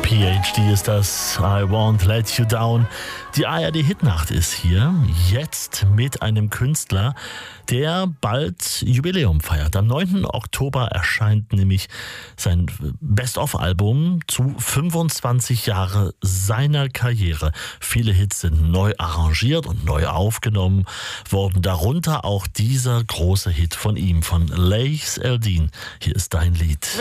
PhD ist das, I Won't Let You Down. Die ARD-Hitnacht ist hier, jetzt mit einem Künstler, der bald Jubiläum feiert. Am 9. Oktober erscheint nämlich sein Best-of-Album zu 25 Jahre seiner Karriere. Viele Hits sind neu arrangiert und neu aufgenommen worden, darunter auch dieser große Hit von ihm, von Leigh Eldin. Hier ist dein Lied.